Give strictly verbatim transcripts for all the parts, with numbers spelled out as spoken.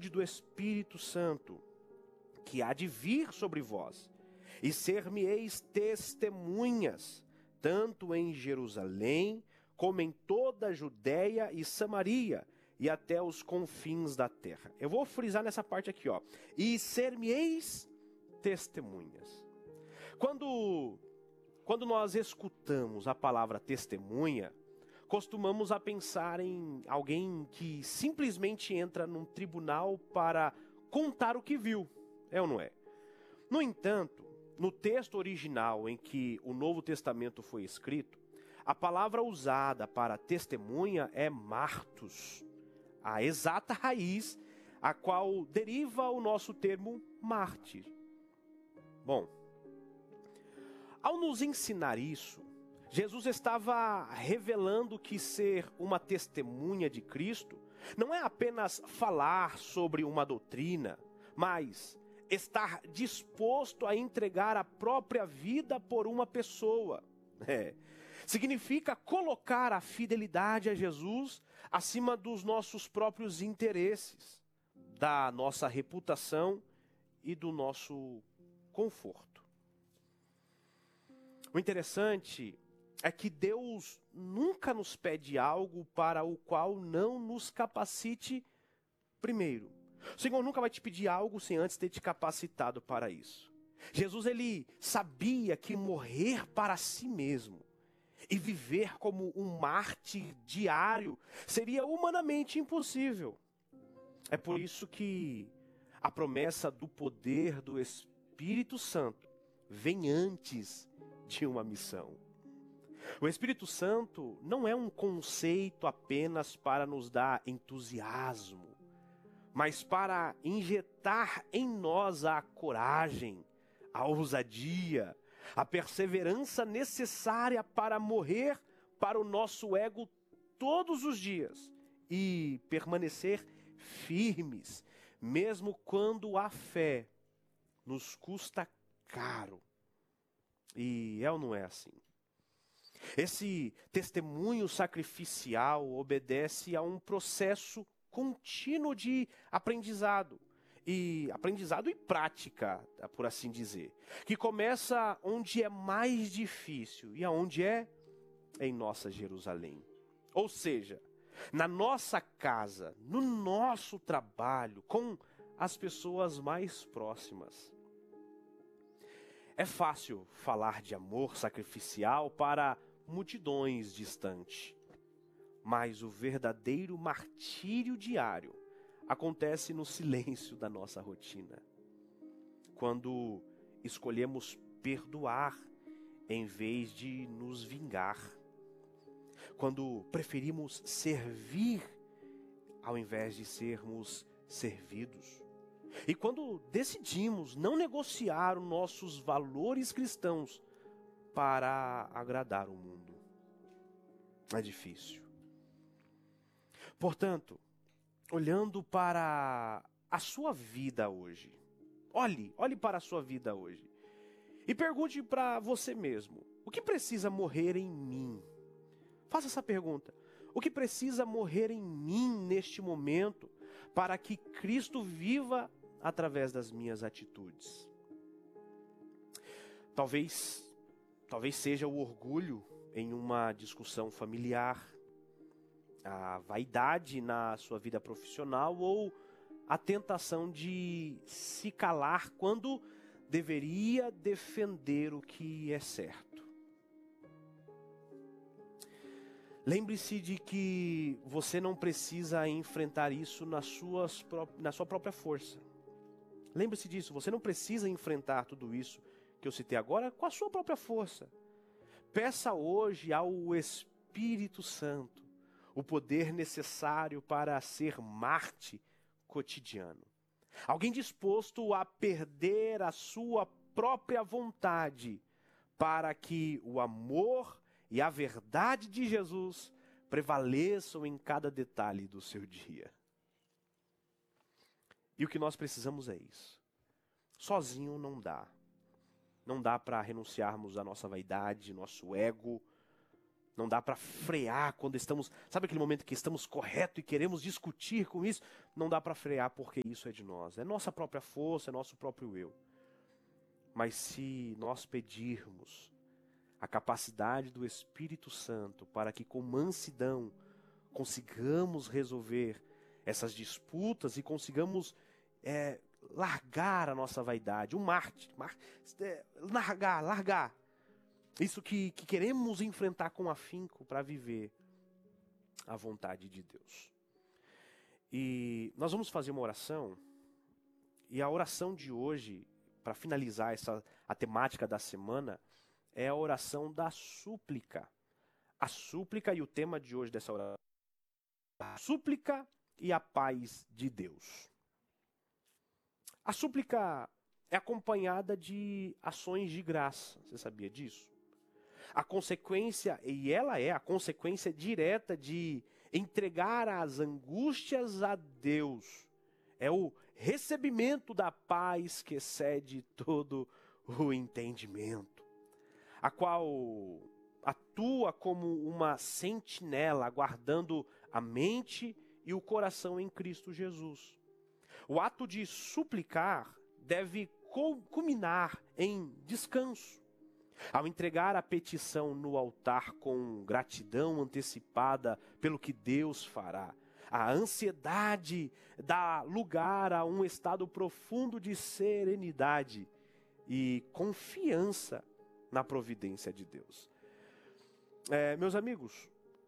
plenitude do Espírito Santo, que há de vir sobre vós, e ser-me-eis testemunhas, tanto em Jerusalém, como em toda a Judéia e Samaria, e até os confins da terra. Eu vou frisar nessa parte aqui, ó. E ser-me-eis testemunhas. Quando, quando nós escutamos a palavra testemunha, costumamos a pensar em alguém que simplesmente entra num tribunal para contar o que viu, é ou não é? No entanto, no texto original em que o Novo Testamento foi escrito, a palavra usada para testemunha é martus, a exata raiz a qual deriva o nosso termo mártir. Bom, ao nos ensinar isso, Jesus estava revelando que ser uma testemunha de Cristo não é apenas falar sobre uma doutrina, mas estar disposto a entregar a própria vida por uma pessoa. É. Significa colocar a fidelidade a Jesus acima dos nossos próprios interesses, da nossa reputação e do nosso conforto. O interessante é que Deus nunca nos pede algo para o qual não nos capacite primeiro. O Senhor nunca vai te pedir algo sem antes ter te capacitado para isso. Jesus, ele sabia que morrer para si mesmo e viver como um mártir diário seria humanamente impossível. É por isso que a promessa do poder do Espírito Santo vem antes de uma missão. O Espírito Santo não é um conceito apenas para nos dar entusiasmo, mas para injetar em nós a coragem, a ousadia, a perseverança necessária para morrer para o nosso ego todos os dias e permanecer firmes, mesmo quando a fé nos custa caro. E é ou não é assim? Esse testemunho sacrificial obedece a um processo contínuo de aprendizado. E aprendizado e prática, por assim dizer. Que começa onde é mais difícil e aonde é? Em nossa Jerusalém. Ou seja, na nossa casa, no nosso trabalho, com as pessoas mais próximas. É fácil falar de amor sacrificial para multidões distantes. Mas o verdadeiro martírio diário acontece no silêncio da nossa rotina. Quando escolhemos perdoar em vez de nos vingar. Quando preferimos servir ao invés de sermos servidos. E quando decidimos não negociar os nossos valores cristãos para agradar o mundo. É difícil. Portanto, olhando para a sua vida hoje, olhe, olhe para a sua vida hoje e pergunte para você mesmo, o que precisa morrer em mim? Faça essa pergunta. O que precisa morrer em mim neste momento para que Cristo viva através das minhas atitudes? Talvez, talvez seja o orgulho em uma discussão familiar, a vaidade na sua vida profissional ou a tentação de se calar quando deveria defender o que é certo. Lembre-se de que você não precisa enfrentar isso nas suas, na sua própria força. Lembre-se disso, você não precisa enfrentar tudo isso que eu citei agora com a sua própria força. Peça hoje ao Espírito Santo o poder necessário para ser mártir cotidiano. Alguém disposto a perder a sua própria vontade para que o amor e a verdade de Jesus prevaleçam em cada detalhe do seu dia. E o que nós precisamos é isso. Sozinho não dá. Não dá para renunciarmos à nossa vaidade, nosso ego, Não dá para frear quando estamos... Sabe aquele momento que estamos correto e queremos discutir com isso? Não dá para frear porque isso é de nós. É nossa própria força, é nosso próprio eu. Mas se nós pedirmos a capacidade do Espírito Santo para que com mansidão consigamos resolver essas disputas e consigamos é, largar a nossa vaidade, o mártir, mar, é, largar, largar. Isso que, que queremos enfrentar com afinco para viver a vontade de Deus. E nós vamos fazer uma oração, e a oração de hoje, para finalizar essa, a temática da semana, é a oração da súplica. A súplica e o tema de hoje dessa oração, a súplica e a paz de Deus. A súplica é acompanhada de ações de graça, você sabia disso? A consequência, e ela é a consequência direta de entregar as angústias a Deus. É o recebimento da paz que excede todo o entendimento, a qual atua como uma sentinela, guardando a mente e o coração em Cristo Jesus. O ato de suplicar deve culminar em descanso. Ao entregar a petição no altar com gratidão antecipada pelo que Deus fará, a ansiedade dá lugar a um estado profundo de serenidade e confiança na providência de Deus. É, meus amigos,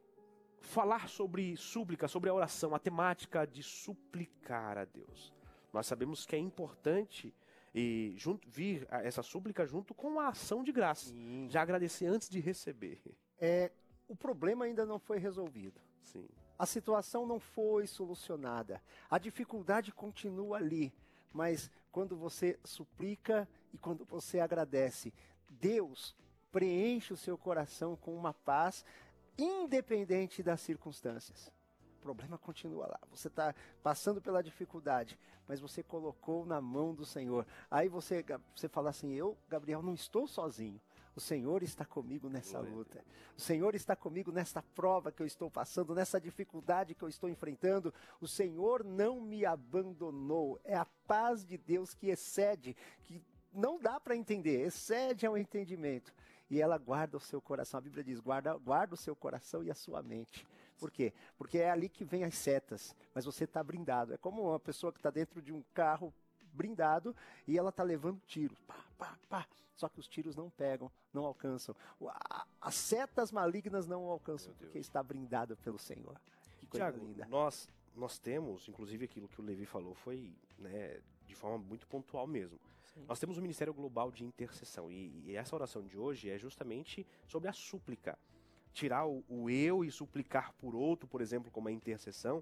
falar sobre súplica, sobre a oração, a temática de suplicar a Deus. Nós sabemos que é importante e junto, vir a essa súplica junto com a ação de graça. Sim. Já agradecer antes de receber. É, o problema ainda não foi resolvido. Sim. A situação não foi solucionada. A dificuldade continua ali. Mas quando você suplica e quando você agradece, Deus preenche o seu coração com uma paz independente das circunstâncias. O problema continua lá. Você está passando pela dificuldade, mas você colocou na mão do Senhor. Aí você, você fala assim, eu, Gabriel, não estou sozinho. O Senhor está comigo nessa luta. O Senhor está comigo nessa prova que eu estou passando, nessa dificuldade que eu estou enfrentando. O Senhor não me abandonou. É a paz de Deus que excede, que não dá para entender, excede ao entendimento. E ela guarda o seu coração. A Bíblia diz, guarda, guarda o seu coração e a sua mente. Por quê? Porque é ali que vem as setas, mas você está blindado. É como uma pessoa que está dentro de um carro blindado e ela está levando tiros. Pá, pá, pá. Só que os tiros não pegam, não alcançam. As setas malignas não alcançam, porque está blindado pelo Senhor. Que coisa Tiago, linda. Nós, nós temos, inclusive aquilo que o Levi falou foi, né, de forma muito pontual mesmo. Sim. Nós temos o Ministério Global de Intercessão e, e essa oração de hoje é justamente sobre a súplica. Tirar o, o eu e suplicar por outro, por exemplo, como a intercessão,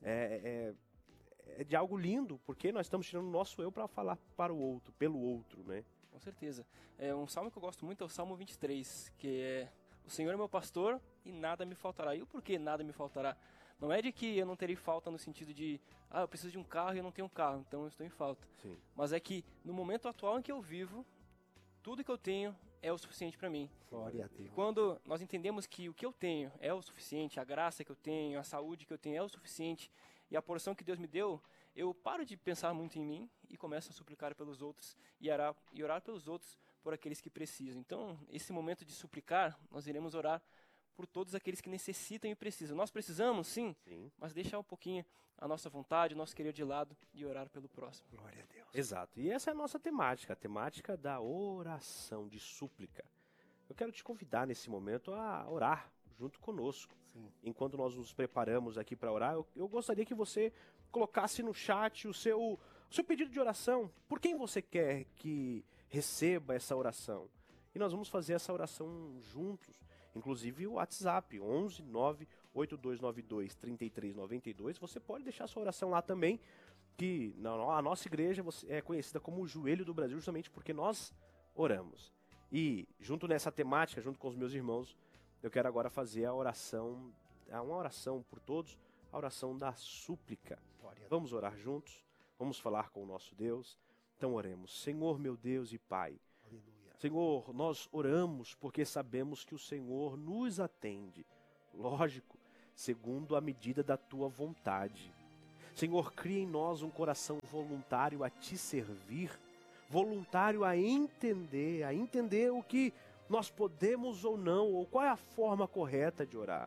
é, é, é de algo lindo, porque nós estamos tirando o nosso eu para falar para o outro, pelo outro, né? Com certeza. É um salmo que eu gosto muito é o Salmo vinte e três, que é: o Senhor é meu pastor e nada me faltará. E o porquê nada me faltará? Não é de que eu não terei falta no sentido de, ah, eu preciso de um carro e eu não tenho um carro, então eu estou em falta. Sim. Mas é que no momento atual em que eu vivo, tudo que eu tenho é o suficiente para mim. Glória a Deus. Quando nós entendemos que o que eu tenho é o suficiente, a graça que eu tenho, a saúde que eu tenho é o suficiente, e a porção que Deus me deu, eu paro de pensar muito em mim e começo a suplicar pelos outros e orar, e orar pelos outros por aqueles que precisam. Então, esse momento de suplicar, nós iremos orar por todos aqueles que necessitam e precisam. Nós precisamos, sim, sim, mas deixar um pouquinho a nossa vontade, o nosso querer de lado e orar pelo próximo. Glória a Deus. Exato. E essa é a nossa temática, a temática da oração, de súplica. Eu quero te convidar nesse momento a orar junto conosco. Sim. Enquanto nós nos preparamos aqui para orar, eu, eu gostaria que você colocasse no chat o seu, o seu pedido de oração. Por quem você quer que receba essa oração? E nós vamos fazer essa oração juntos. Inclusive o WhatsApp, onze nove oito dois nove dois três três nove dois. Você pode deixar sua oração lá também, que a nossa igreja é conhecida como o joelho do Brasil, justamente porque nós oramos. E junto nessa temática, junto com os meus irmãos, eu quero agora fazer a oração, uma oração por todos, a oração da súplica. Vamos orar juntos, vamos falar com o nosso Deus. Então oremos. Senhor meu Deus e Pai, Senhor, nós oramos porque sabemos que o Senhor nos atende, lógico, segundo a medida da tua vontade. Senhor, cria em nós um coração voluntário a te servir, voluntário a entender, a entender o que nós podemos ou não, ou qual é a forma correta de orar.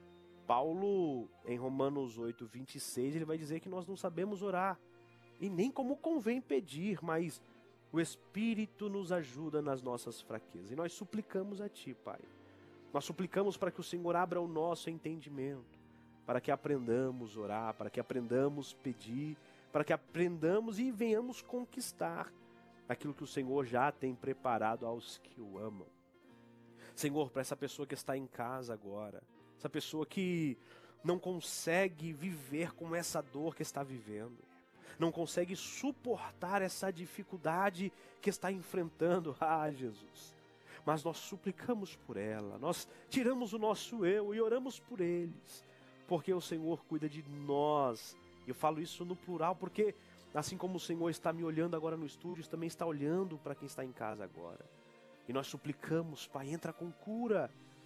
Paulo, em Romanos oito, vinte e seis, ele vai dizer que nós não sabemos orar, e nem como convém pedir, mas o Espírito nos ajuda nas nossas fraquezas. E nós suplicamos a Ti, Pai. Nós suplicamos para que o Senhor abra o nosso entendimento, para que aprendamos a orar, para que aprendamos a pedir, para que aprendamos e venhamos conquistar aquilo que o Senhor já tem preparado aos que o amam. Senhor, para essa pessoa que está em casa agora, essa pessoa que não consegue viver com essa dor que está vivendo, não consegue suportar essa dificuldade que está enfrentando. Ah, Jesus, mas nós suplicamos por ela, nós tiramos o nosso eu e oramos por eles, porque o Senhor cuida de nós. Eu falo isso no plural, porque assim como o Senhor está me olhando agora no estúdio, também está olhando para quem está em casa agora. E nós suplicamos, Pai, entra com cura,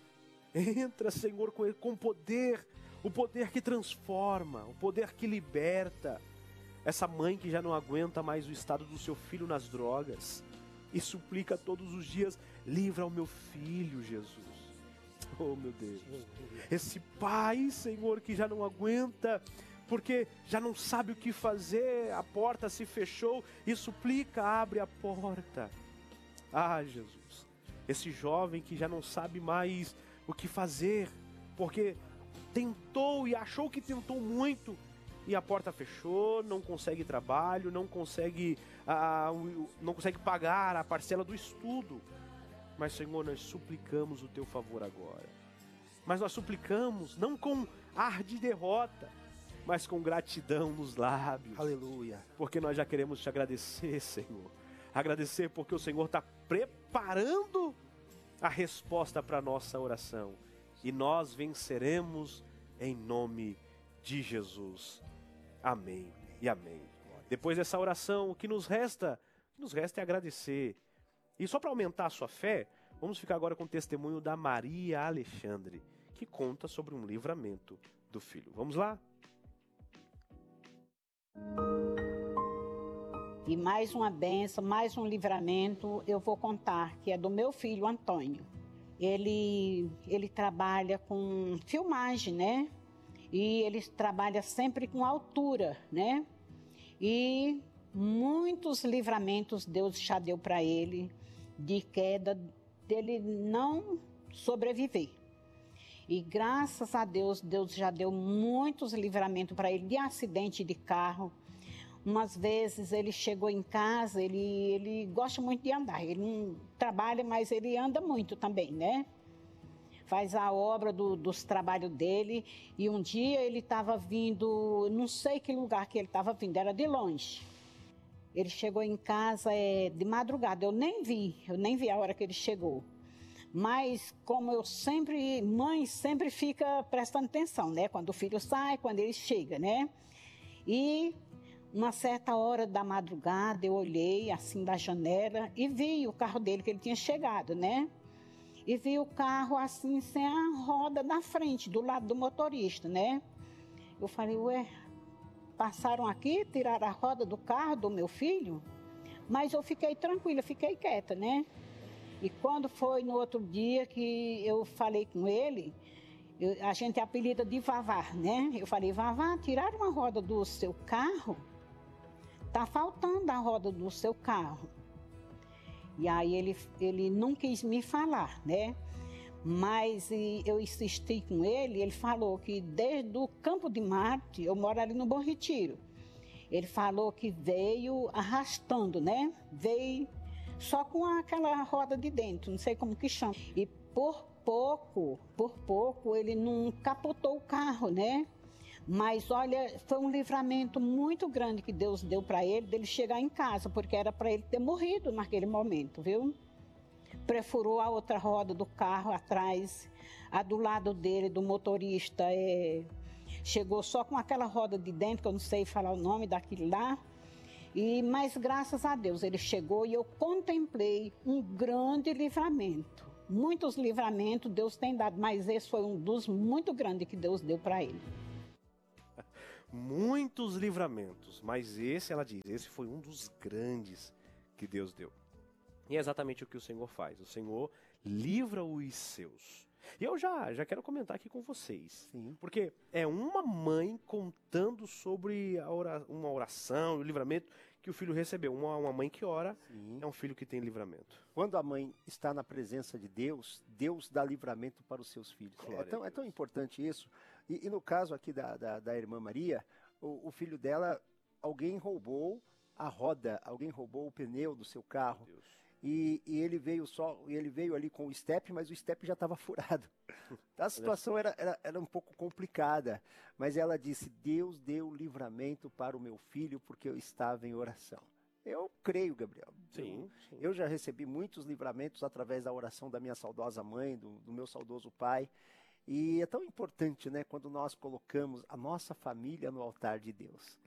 entra, Senhor, com, com poder, o poder que transforma, o poder que liberta. Essa mãe que já não aguenta mais o estado do seu filho nas drogas e suplica todos os dias, livra o meu filho, Jesus. Oh, meu Deus. Esse pai, Senhor, que já não aguenta, porque já não sabe o que fazer, a porta se fechou e suplica, abre a porta. Ah, Jesus. Esse jovem que já não sabe mais o que fazer, porque tentou e achou que tentou muito, e a porta fechou, não consegue trabalho, não consegue, ah, não consegue pagar a parcela do estudo. Mas, Senhor, nós suplicamos o teu favor agora. Mas nós suplicamos não com ar de derrota, mas com gratidão nos lábios. Aleluia. Porque nós já queremos te agradecer, Senhor. Agradecer porque o Senhor está preparando a resposta para a nossa oração. E nós venceremos em nome de Jesus. Amém e amém. Depois dessa oração, o que nos resta? O que nos resta é agradecer. E só para aumentar a sua fé, vamos ficar agora com o testemunho da Maria Alexandre, que conta sobre um livramento do filho. Vamos lá? E mais uma bênção, mais um livramento, eu vou contar, que é do meu filho Antônio. Ele, ele trabalha com filmagem, né? E ele trabalha sempre com altura, né? E muitos livramentos Deus já deu para ele, de queda, dele não sobreviver. E graças a Deus, Deus já deu muitos livramentos para ele de acidente de carro. Umas vezes ele chegou em casa, ele, ele gosta muito de andar, ele não trabalha, mas ele anda muito também, né? Faz a obra do, dos trabalhos dele, e um dia ele estava vindo, não sei que lugar que ele estava vindo, era de longe. Ele chegou em casa é, de madrugada, eu nem vi, eu nem vi a hora que ele chegou. Mas como eu sempre, mãe sempre fica prestando atenção, né? Quando o filho sai, quando ele chega, né? E uma certa hora da madrugada eu olhei assim da janela e vi o carro dele, que ele tinha chegado, né? E vi o carro assim, sem a roda da frente, do lado do motorista, né? Eu falei, ué, passaram aqui, tiraram a roda do carro do meu filho? Mas eu fiquei tranquila, fiquei quieta, né? E quando foi no outro dia que eu falei com ele, eu, a gente apelida de Vavá, né? Eu falei, Vavá, tiraram a roda do seu carro? Tá faltando a roda do seu carro. E aí ele, ele não quis me falar, né? Mas e, eu insisti com ele, ele falou que desde o Campo de Marte, eu moro ali no Bom Retiro, ele falou que veio arrastando, né? Veio só com aquela roda de dentro, não sei como que chama. E por pouco, por pouco, ele não capotou o carro, né? Mas olha, foi um livramento muito grande que Deus deu para ele, dele chegar em casa, porque era para ele ter morrido naquele momento, viu? Perfurou a outra roda do carro atrás, a do lado dele, do motorista, é, chegou só com aquela roda de dentro, que eu não sei falar o nome daquilo lá, E, mas graças a Deus ele chegou e eu contemplei um grande livramento. Muitos livramentos Deus tem dado, mas esse foi um dos muito grandes que Deus deu para ele. Muitos livramentos, mas esse, ela diz, esse foi um dos grandes que Deus deu. E é exatamente o que o Senhor faz. O Senhor livra os seus. E eu já, já quero comentar aqui com vocês. Sim. Porque é uma mãe contando sobre a ora, uma oração, o livramento que o filho recebeu. Uma, uma mãe que ora, Sim. é um filho que tem livramento. Quando a mãe está na presença de Deus, Deus dá livramento para os seus filhos. É tão, é tão importante isso. E, e no caso aqui da, da, da irmã Maria, o, o filho dela, alguém roubou a roda, alguém roubou o pneu do seu carro. Deus. E, e ele veio só, ele veio ali com o step, mas o step já estava furado. A situação era, era, era um pouco complicada, mas ela disse: Deus deu livramento para o meu filho porque eu estava em oração. Eu creio, Gabriel. Sim, sim. Eu já recebi muitos livramentos através da oração da minha saudosa mãe, do, do meu saudoso pai. E é tão importante, né, quando nós colocamos a nossa família no altar de Deus.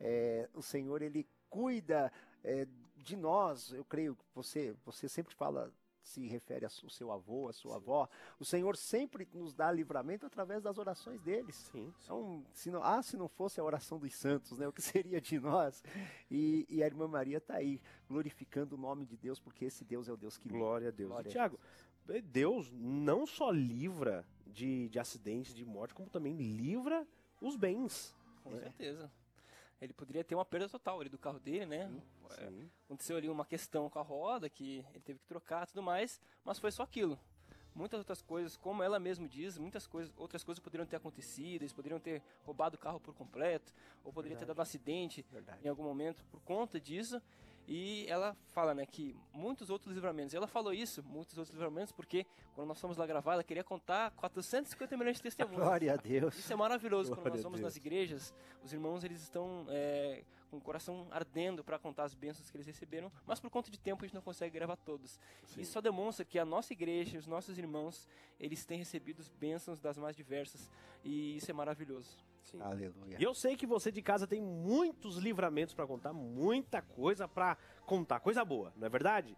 É, o Senhor, Ele cuida é, de nós. Eu creio que você, você sempre fala, se refere ao seu avô, à sua sim. avó. O Senhor sempre nos dá livramento através das orações deles. Sim, sim. Então, se não, ah, se não fosse a oração dos santos, né, o que seria de nós? E, e a irmã Maria está aí, glorificando o nome de Deus, porque esse Deus é o Deus que livra. Glória a Deus. Glória E, Tiago, Deus não só livra de, de acidentes, de morte, como também livra os bens. Com né? certeza. Ele poderia ter uma perda total ali do carro dele, né? Sim, É, sim. aconteceu ali uma questão com a roda, que ele teve que trocar e tudo mais, mas foi só aquilo. Muitas outras coisas, como ela mesma diz, muitas coisas, outras coisas poderiam ter acontecido, eles poderiam ter roubado o carro por completo, ou poderia Verdade. ter dado um acidente Verdade. em algum momento por conta disso. E ela fala, né, que muitos outros livramentos. Ela falou isso, muitos outros livramentos, porque quando nós fomos lá gravar, ela queria contar quatrocentos e cinquenta milhões de testemunhos. Glória a Deus. Isso é maravilhoso. Quando Glória nós a vamos Deus. nas igrejas, os irmãos eles estão é, com o coração ardendo para contar as bênçãos que eles receberam, mas por conta de tempo a gente não consegue gravar todos. Sim. Isso só demonstra que a nossa igreja, os nossos irmãos, eles têm recebido bênçãos das mais diversas, e isso é maravilhoso. Sim. Aleluia. E eu sei que você de casa tem muitos livramentos para contar, muita coisa para contar, coisa boa, não é verdade?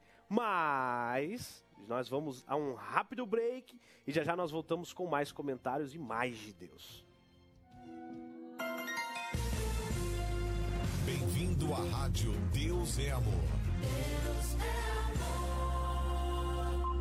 Mas nós vamos a um rápido break e já já nós voltamos com mais comentários e mais de Deus. Bem-vindo à rádio Deus é Amor. Deus é amor.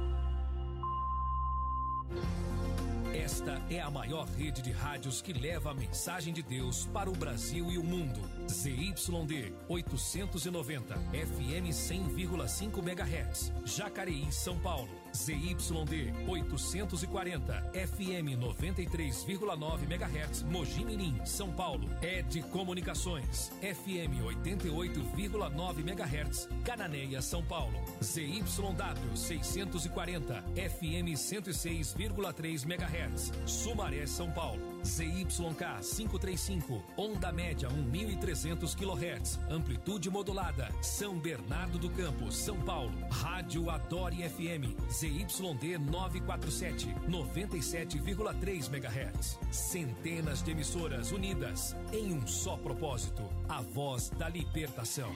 Esta é a maior rede de rádios que leva a mensagem de Deus para o Brasil e o mundo. Z Y D oitocentos e noventa, F M cem vírgula cinco megahertz, Jacareí, São Paulo. Z Y D oitocentos e quarenta, F M noventa e três vírgula nove megahertz, Mogi Mirim, São Paulo. Ed Comunicações, F M oitenta e oito vírgula nove megahertz, Cananéia, São Paulo. Z Y W seiscentos e quarenta, F M cento e seis vírgula três megahertz, Sumaré, São Paulo. Z Y K quinhentos e trinta e cinco, onda média mil e trezentos quilohertz, amplitude modulada, São Bernardo do Campo, São Paulo. Rádio Adore F M, Z Y D novecentos e quarenta e sete, noventa e sete vírgula três megahertz. Centenas de emissoras unidas em um só propósito, a voz da libertação.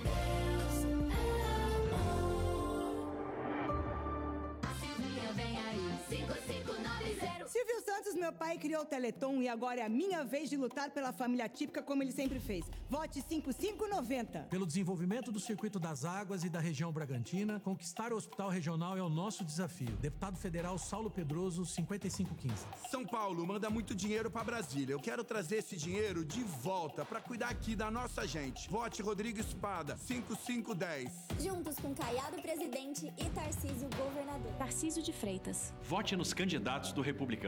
Silvio Santos, meu pai, criou o Teleton e agora é a minha vez de lutar pela família típica como ele sempre fez. Vote cinco cinco noventa. Pelo desenvolvimento do Circuito das Águas e da região Bragantina, conquistar o Hospital Regional é o nosso desafio. Deputado Federal Saulo Pedroso, cinquenta e cinco quinze. São Paulo manda muito dinheiro pra Brasília. Eu quero trazer esse dinheiro de volta pra cuidar aqui da nossa gente. Vote Rodrigo Espada, cinco cinco dez. Juntos com Caiado presidente e Tarcísio governador. Tarcísio de Freitas. Vote nos candidatos do Republicanos.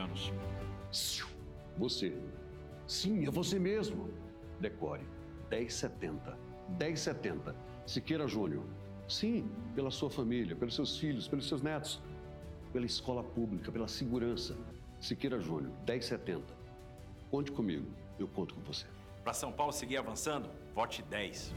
Você. Sim, é você mesmo. Decore. dez setenta. dez setenta. Siqueira Júnior. Sim, pela sua família, pelos seus filhos, pelos seus netos. Pela escola pública, pela segurança. Siqueira Júnior, dez setenta. Conte comigo, eu conto com você. Para São Paulo seguir avançando, vote dez.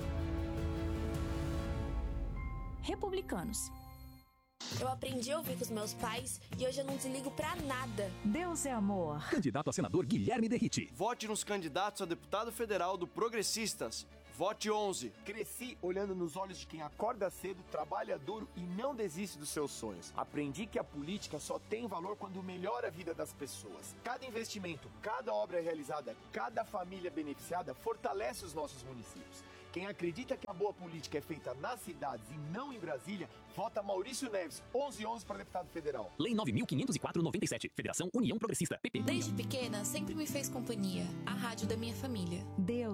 Republicanos. Eu aprendi a ouvir com os meus pais e hoje eu não desligo pra nada. Deus é amor. Candidato a senador Guilherme Derrite. Vote nos candidatos a deputado federal do Progressistas. Vote onze. Cresci olhando nos olhos de quem acorda cedo, trabalha duro e não desiste dos seus sonhos. Aprendi que a política só tem valor quando melhora a vida das pessoas. Cada investimento, cada obra realizada, cada família beneficiada fortalece os nossos municípios. Quem acredita que a boa política é feita nas cidades e não em Brasília, vota Maurício Neves, onze onze para deputado federal. Lei nove mil quinhentos e quatro, noventa e sete. Federação União Progressista. P P. Desde pequena, sempre me fez companhia. A rádio da minha família. Deus